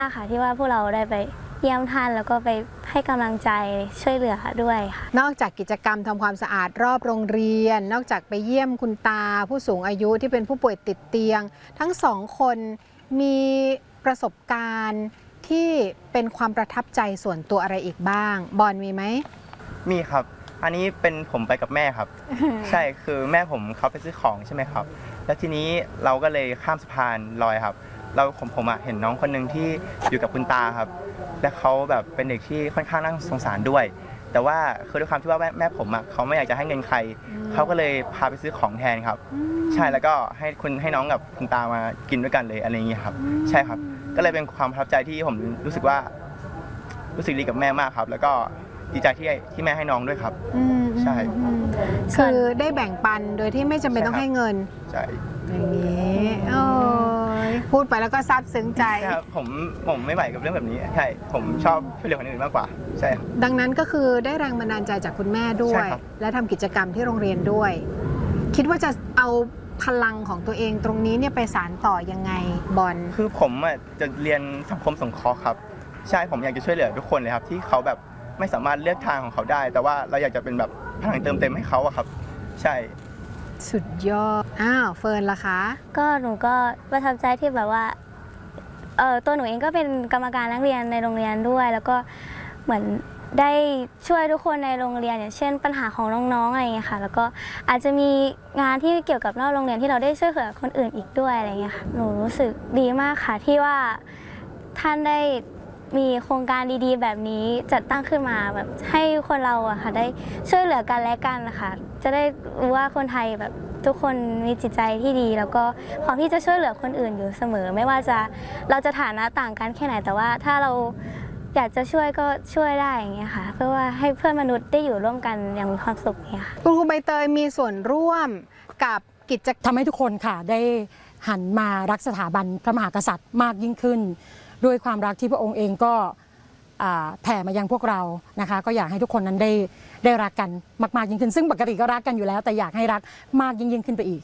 ค่ะที่ว่าพวกเราได้ไปเยี่ยมท่านแล้วก็ไปให้กำลังใจช่วยเหลือด้วยค่ะนอกจากกิจกรรมทำความสะอาดรอบโรงเรียนนอกจากไปเยี่ยมคุณตาผู้สูงอายุที่เป็นผู้ป่วยติดเตียงทั้งสองคนมีประสบการณ์ที่เป็นความประทับใจส่วนตัวอะไรอีกบ้างบอลมีไหมมีครับอันนี้เป็นผมไปกับแม่ครับ ใช่คือแม่ผมเขาไปซื้อของใช่ไหมครับแล้วทีนี้เราก็เลยข้ามสะพานลอยครับเราผมเห็นน้องคนหนึ่งที่อยู่กับคุณตาครับและเขาแบบเป็นเด็กที่ค่อนข้างน่าสงสารด้วยแต่ว่าคือด้วยความที่ว่าแม่ผมเขาไม่อยากจะให้เงินใครเขาก็เลยพาไปซื้อของแทนครับใช่แล้วก็ให้น้องกับคุณตามากินด้วยกันเลยอะไรอย่างเงี้ยครับใช่ครับก็เลยเป็นความประทับใจที่ผมรู้สึกดีกับแม่มากครับแล้วก็ดีใจที่แม่ให้น้องด้วยครับใช่คือได้แบ่งปันโดยที่ไม่จำเป็นต้องให้เงินใช่อย่างนี้พูดไปแล้วก็ซาบซึ้งใจครับผมไม่ไหวกับเรื่องแบบนี้ใช่ผมชอบช่วยเหลือคนอื่นมากกว่าใช่ครับดังนั้นก็คือได้แรงบันดาลใจจากคุณแม่ด้วยและทำกิจกรรมที่โรงเรียนด้วยคิดว่าจะเอาพลังของตัวเองตรงนี้เนี่ยไปสานต่อยังไงบอลคือผมจะเรียนสังคมสงเคราะห์ครับใช่ผมอยากจะช่วยเหลือทุกคนเลยครับที่เขาแบบไม่สามารถเลือกทางของเขาได้แต่ว่าเราอยากจะเป็นแบบพลังเติมเต็มให้เขาอะครับใช่สุดยอดเฟิร์นล่ะคะก็หนูก็ประทับใจที่แบบว่าตัวหนูเองก็เป็นกรรมการนักเรียนในโรงเรียนด้วยแล้วก็เหมือนได้ช่วยทุกคนในโรงเรียนอย่างเช่นปัญหาของน้องๆอะไรอย่างเงี้ยค่ะแล้วก็อาจจะมีงานที่เกี่ยวกับนอกโรงเรียนที่เราได้ช่วยเหลือคนอื่นอีกด้วยอะไรอย่างเงี้ยค่ะหนูรู้สึกดีมากค่ะที่ว่าท่านได้มีโครงการดีๆแบบนี้จัดตั้งขึ้นมาแบบให้คนเราอะค่ะได้ช่วยเหลือกันและกันนะคะจะได้รู้ว่าคนไทยแบบทุกคนมีจิตใจที่ดีแล้วก็พร้อมที่จะช่วยเหลือคนอื่นอยู่เสมอไม่ว่าเราจะฐานะต่างกันแค่ไหนแต่ว่าถ้าเราอยากจะช่วยก็ช่วยได้อย่างเงี้ยค่ะเพื่อว่าให้เพื่อนมนุษย์ได้อยู่ร่วมกันอย่างมีความสุขเนี่ยค่ะคุณครูใบเตยมีส่วนร่วมกับกิจกรรมทำให้ทุกคนค่ะได้หันมารักสถาบันพระมหากษัตริย์มากยิ่งขึ้นด้วยความรักที่พระองค์เองก็แผ่มายังพวกเรานะคะก็อยากให้ทุกคนนั้นได้รักกันมากๆยิ่งขึ้นซึ่งปกติก็รักกันอยู่แล้วแต่อยากให้รักมากยิ่งขึ้นไปอีก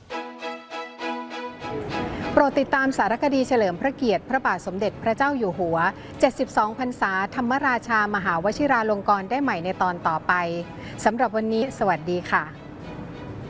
โปรดติดตามสารคดีเฉลิมพระเกียรติพระบาทสมเด็จพระเจ้าอยู่หัว72 พรรษาธรรมราชามหาวชิราลงกรณ์ได้ใหม่ในตอนต่อไปสำหรับวันนี้สวัสดีค่ะ